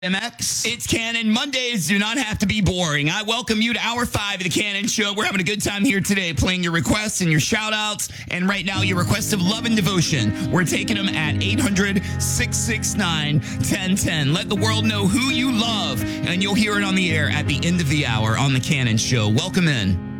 MX. It's Cannon. Mondays do not have to be boring. I welcome you to Hour 5 of the Cannon Show. We're having a good time here today playing your requests and your shout-outs. And right now, your requests of love and devotion. We're taking them at 800-669-1010. Let the world know who you love, and you'll hear it on the air at the end of the hour on the Cannon Show. Welcome in.